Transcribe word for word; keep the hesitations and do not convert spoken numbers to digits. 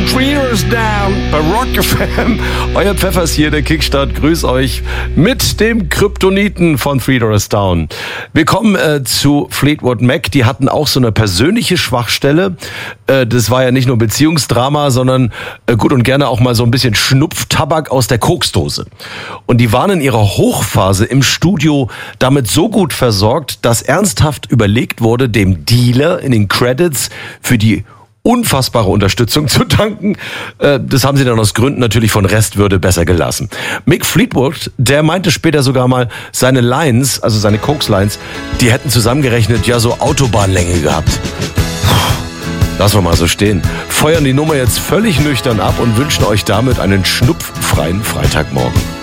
Three Doors Down bei Rock F M. Euer Pfeffers hier, der Kickstart. Grüß euch mit dem Kryptoniten von Three Doors Down. Wir kommen äh, zu Fleetwood Mac. Die hatten auch so eine persönliche Schwachstelle. Äh, das war ja nicht nur Beziehungsdrama, sondern äh, gut und gerne auch mal so ein bisschen Schnupftabak aus der Koksdose. Und die waren in ihrer Hochphase im Studio damit so gut versorgt, dass ernsthaft überlegt wurde, dem Dealer in den Credits für die unfassbare Unterstützung zu danken. Das haben sie dann aus Gründen natürlich von Restwürde besser gelassen. Mick Fleetwood, der meinte später sogar mal, seine Lines, also seine Koks-Lines, die hätten zusammengerechnet ja so Autobahnlänge gehabt. Lassen wir mal so stehen. Feuern die Nummer jetzt völlig nüchtern ab und wünschen euch damit einen schnupffreien Freitagmorgen.